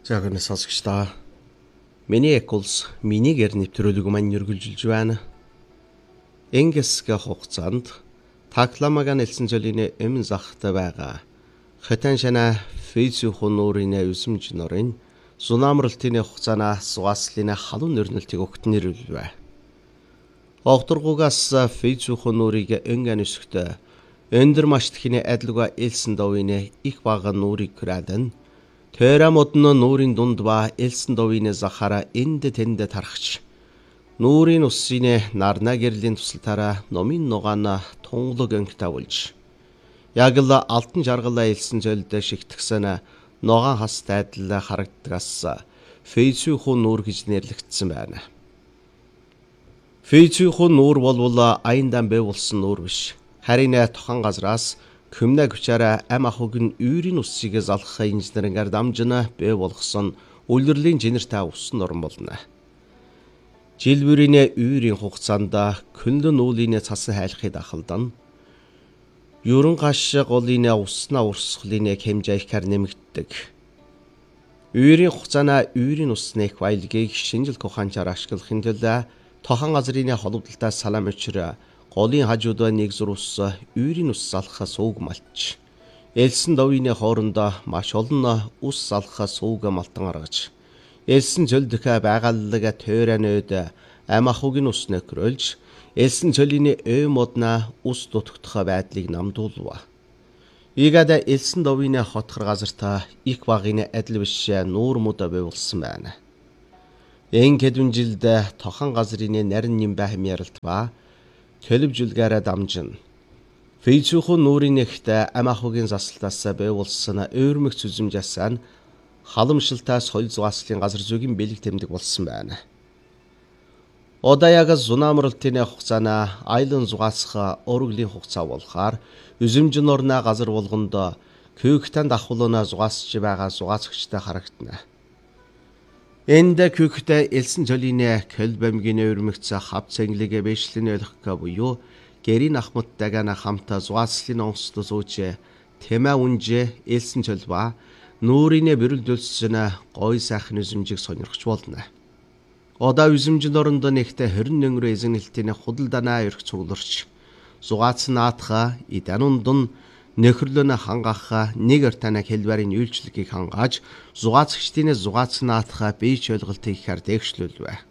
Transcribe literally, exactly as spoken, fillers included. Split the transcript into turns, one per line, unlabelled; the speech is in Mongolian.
За гэнэ сонсогчдоо. Миний эколс минигээр нэвтрүүлэг маань үргэлжилж байна. Энгесгэ хугацаанд такламага нэлсэн зөлийн эмэн захтай байгаа. Хэтэн шана фейсбүүк нуурын үсэмж норын сунамралтын хугацаана сугаслын халуун нөрнөлтийг өгтнэрүүлвэ. Огторгугаас фейсбүүк нуурыг энгэн өсгтө өндөр маштхины адилга элсэн довын их бага нуурыг күрээдэн Тэра модно нуурын дунд ба элсэн довын захара энд тэнд тархч. Нуурын уссины нарна гэрлийн тусалтаараа номын нугаана тунглаг өнгөтавулж. Яг л алтан жаргалаа элсэн зөлд шигтгсэн ногоон хас дайдал харагддагаас фейсбүүк нуур гэж нэрлэгдсэн байна. Фейсбүүк нуур болвол аяндан бай болсон нуур биш. Харин тохон газраас Күмнэ гүчаараа ам ахуг нь үйрийн уссыг залах инженерингээр дамжина бай болгосон үлрлийн жинэртэй ус норн болно. Жил бүрийн үйрийн хугацаанд күндэн уулын цасан хайлахыг дахалдан ерөн гаш голын уснаа урсгалын хэмжээ ихэр нэмэгддэг. Үйрийн хугацаана үйрийн усны баялагийг шинжил тухаанчаар ашиглахын тулд тохон газрын холбогдолтой салам өчрө голын хажуудаа нэг зурус үйрийн ус залхах сууг малч. Элсэн довын хоорондоо маш олон ус залхах сууг малтан гаргаж. Элсэн зөлдөх байгаллаг тойронод ам ахугийн ус нөхрөлж, элсэн зөлийн ой модна ус дутагдах байдлыг намдуулва. Игада элсэн довын хотхор газартаа их багын адил биш нуур мод байвулсан байна. Эн хэдэн жилд тохон газрын нарийн нэм баймяралт ба төлөвжүүлгээрээ дамжин. Фейсбүүк нуурын нэгтээ ам ахугийн заслтаас байвулсан өөрмөг зүзэмжээс халамшилтаас хол зугаслын газар зүйн бэлэг тэмдэг болсон байна. Одаяга зунамралтын хугацаана айлын зугаасах урглийн хугацаа болохоор үзэмж норна газар болгонд көөгтэн дахуулна зугаасч байгаа зугаасгчтай харагдана. Энд күхтэ элсэн зөлийн көлбэмгийн өрмөгц хав цэнглэгэ бэшлэн ойлгох буюу гэрийн ахматтайгаа хамтаа зугаслын онцлог сууч тэмээ үнжэ элсэн зөлва нуурын бэрэлдүүлсэн гой сайхан үзэмжийг сонирхч болно. Одаа үзэмжин оронд нэгтэ хорин өнгөрөө эзэнэлтийн худалданаа өрх цугларч зугац наатха иданундун нөхрлөн хангаах нэг ортана хэлбэрийн үйлчлэгийг хангааж зугаацчдын зугаацнаатха бийч ойлголтыг ихээр дэвшлүүлвэ.